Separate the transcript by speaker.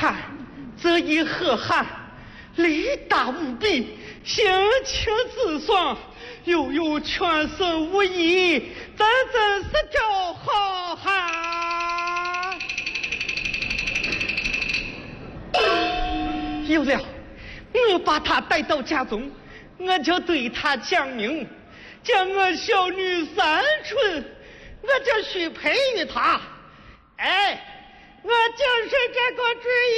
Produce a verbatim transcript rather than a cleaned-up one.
Speaker 1: 看，则以何寒，力大无比，性情自爽，又有全身无益，真真是条好汉。有了，我把他带到家中，我就对他讲明，将我小女三春，我就许配于他。哎，我就是这个主意。